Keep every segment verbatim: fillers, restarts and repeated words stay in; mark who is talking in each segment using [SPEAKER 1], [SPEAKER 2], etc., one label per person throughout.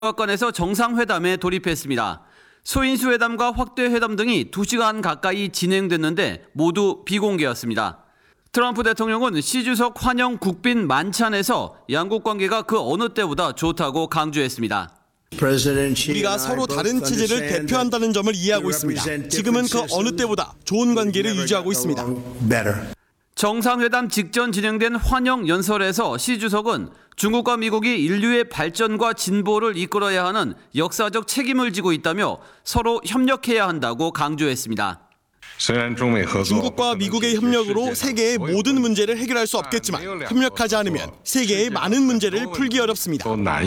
[SPEAKER 1] 건에서 정상회담에 돌입했습니다. 소인수 회담과 확대 회담 등이 두 시간 가까이 진행됐는데 모두 비공개였습니다. 트럼프 대통령은 시 주석 환영 국빈 만찬에서 양국 관계가 그 어느 때보다 좋다고 강조했습니다.
[SPEAKER 2] 우리가 서로 다른 체제를 대표한다는 점을 이해하고 있습니다. 지금은 그 어느 때보다 좋은 관계를 유지하고 있습니다.
[SPEAKER 1] 정상회담 직전 진행된 환영 연설에서 시 주석은 중국과 미국이 인류의 발전과 진보를 이끌어야 하는 역사적 책임을 지고 있다며 서로 협력해야 한다고 강조했습니다.
[SPEAKER 2] 중국과 미국의 협력으로 세계의 모든 문제를 해결할 수 없겠지만 협력하지 않으면 세계의 많은 문제를 풀기 어렵습니다.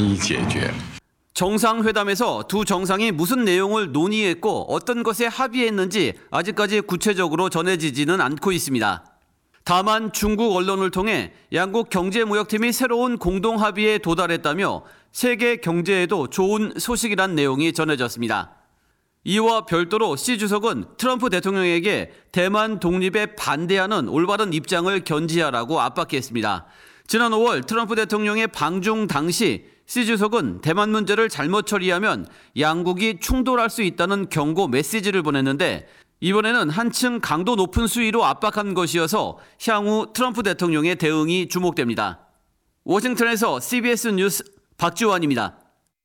[SPEAKER 1] 정상회담에서 두 정상이 무슨 내용을 논의했고 어떤 것에 합의했는지 아직까지 구체적으로 전해지지는 않고 있습니다. 다만 중국 언론을 통해 양국 경제무역팀이 새로운 공동 합의에 도달했다며 세계 경제에도 좋은 소식이란 내용이 전해졌습니다. 이와 별도로 시 주석은 트럼프 대통령에게 대만 독립에 반대하는 올바른 입장을 견지하라고 압박했습니다. 지난 오월 트럼프 대통령의 방중 당시 시 주석은 대만 문제를 잘못 처리하면 양국이 충돌할 수 있다는 경고 메시지를 보냈는데 이번에는 한층 강도 높은 수위로 압박한 것이어서 향후 트럼프 대통령의 대응이 주목됩니다. 워싱턴에서 씨비에스 뉴스 박지원입니다.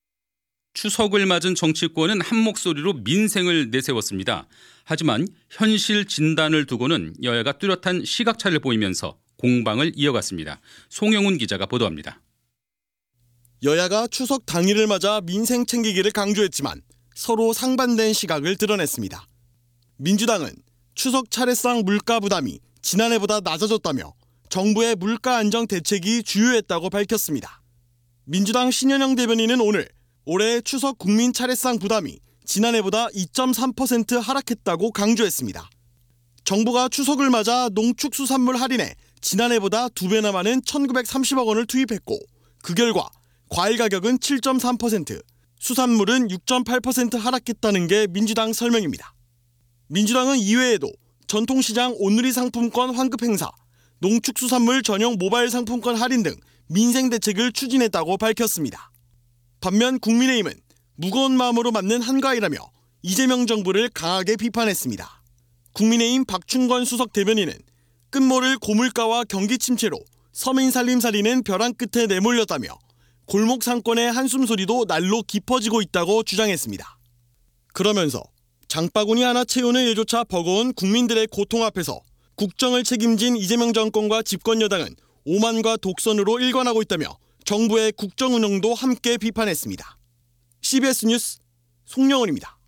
[SPEAKER 3] 추석을 맞은 정치권은 한 목소리로 민생을 내세웠습니다. 하지만 현실 진단을 두고는 여야가 뚜렷한 시각차를 보이면서 공방을 이어갔습니다. 송영훈 기자가 보도합니다.
[SPEAKER 2] 여야가 추석 당일을 맞아 민생 챙기기를 강조했지만 서로 상반된 시각을 드러냈습니다. 민주당은 추석 차례상 물가 부담이 지난해보다 낮아졌다며 정부의 물가 안정 대책이 주요했다고 밝혔습니다. 민주당 신현영 대변인은 오늘 올해 추석 국민 차례상 부담이 지난해보다 이 점 삼 퍼센트 하락했다고 강조했습니다. 정부가 추석을 맞아 농축수산물 할인에 지난해보다 두 배나 많은 천구백삼십억 원을 투입했고 그 결과 과일 가격은 칠 점 삼 퍼센트, 수산물은 육 점 팔 퍼센트 하락했다는 게 민주당 설명입니다. 민주당은 이외에도 전통시장 온누리 상품권 환급 행사, 농축수산물 전용 모바일 상품권 할인 등 민생 대책을 추진했다고 밝혔습니다. 반면 국민의힘은 무거운 마음으로 맞는 한가위라며 이재명 정부를 강하게 비판했습니다. 국민의힘 박충건 수석 대변인은 끝모를 고물가와 경기 침체로 서민 살림살이는 벼랑 끝에 내몰렸다며 골목 상권의 한숨 소리도 날로 깊어지고 있다고 주장했습니다. 그러면서 장바구니 하나 채우는 일조차 버거운 국민들의 고통 앞에서 국정을 책임진 이재명 정권과 집권 여당은 오만과 독선으로 일관하고 있다며 정부의 국정 운영도 함께 비판했습니다. 씨비에스 뉴스 송영훈입니다.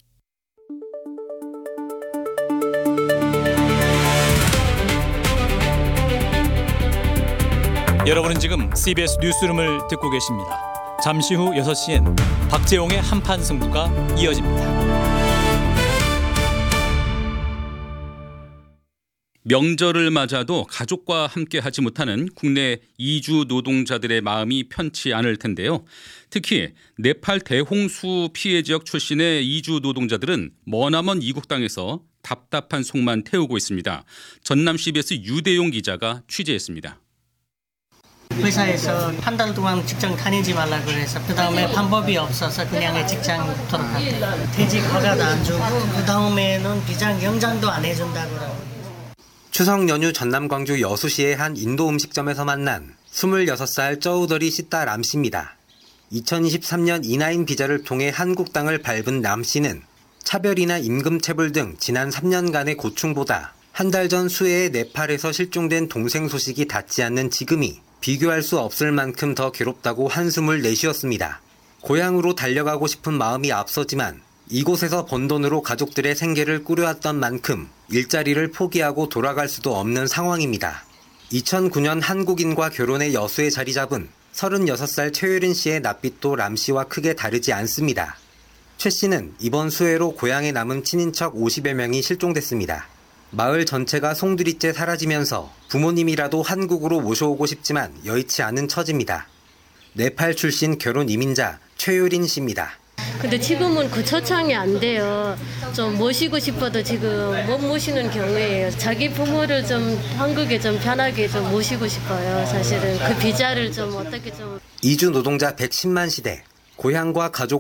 [SPEAKER 4] 여러분은 지금 씨비에스 뉴스룸을 듣고 계십니다. 잠시 후 여섯 시엔 박재홍의 한판 승부가 이어집니다.
[SPEAKER 3] 명절을 맞아도 가족과 함께 하지 못하는 국내 이주 노동자들의 마음이 편치 않을 텐데요. 특히 네팔 대홍수 피해 지역 출신의 이주 노동자들은 머나먼 이국 땅에서 답답한 속만 태우고 있습니다. 전남 씨비에스 유대용 기자가 취재했습니다.
[SPEAKER 5] 회사에서 한 달 동안 직장 다니지 말라 그래서 그 다음에 방법이 없어서 그냥 직장 돌아갔대요. 퇴직 허가도 안 주고 그 다음에는 비장 연장도 안 해준다고 그러고.
[SPEAKER 6] 추석 연휴 전남 광주 여수시의 한 인도 음식점에서 만난 스물여섯 살 쩌우더리 씨딸 람 씨입니다. 이천이십삼 년 이나인 비자를 통해 한국 땅을 밟은 람 씨는 차별이나 임금체불 등 지난 삼 년간의 고충보다 한 달 전 수해에 네팔에서 실종된 동생 소식이 닿지 않는 지금이 비교할 수 없을 만큼 더 괴롭다고 한숨을 내쉬었습니다. 고향으로 달려가고 싶은 마음이 앞서지만 이곳에서 번 돈으로 가족들의 생계를 꾸려왔던 만큼 일자리를 포기하고 돌아갈 수도 없는 상황입니다. 이천구 년 한국인과 결혼해 여수에 자리 잡은 서른여섯 살 최유린 씨의 낯빛도 람 씨와 크게 다르지 않습니다. 최 씨는 이번 수해로 고향에 남은 친인척 오십여 명이 실종됐습니다. 마을 전체가 송두리째 사라지면서 부모님이라도 한국으로 모셔오고 싶지만 여의치 않은 처지입니다. 네팔 출신 결혼 이민자 최유린 씨입니다.
[SPEAKER 7] 근데 지금은 그 처창이 안 돼요. 좀 모시고 싶어도 지금 못 모시는 경우에요. 자기 부모를 좀 한국에 좀 편하게 좀 모시고 싶어요. 사실은 그 비자를 좀 어떻게 좀.
[SPEAKER 6] 이주 노동자 백십만 시대. 고향과 가족